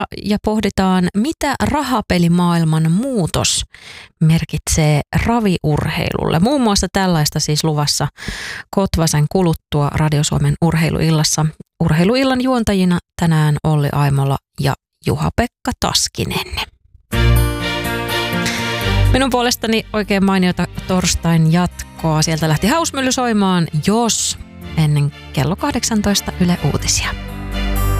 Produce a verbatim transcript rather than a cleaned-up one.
ja pohditaan, mitä rahapelimaailman muutos merkitsee raviurheilulle. Muun muassa tällaista siis luvassa Kotvasen kuluttua Radio Suomen urheiluillassa. Urheiluillan juontajina tänään Olli Aimola ja Juha-Pekka Taskinen. Minun puolestani oikein mainiota torstain jatkoa. Sieltä lähti Hausmylly soimaan, jos ennen kello kahdeksantoista Yle Uutisia.